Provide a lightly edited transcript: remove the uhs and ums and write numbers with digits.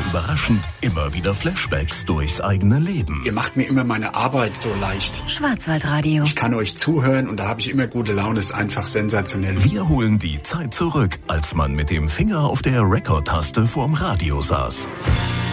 überraschend immer wieder Flashbacks durchs eigene Leben. Ihr macht mir immer meine Arbeit so leicht. Schwarzwaldradio. Ich kann euch zuhören und da habe ich immer gute Laune. Ist einfach sensationell. Wir holen die Zeit zurück, als man mit dem Finger auf der Record-Taste vorm Radio saß.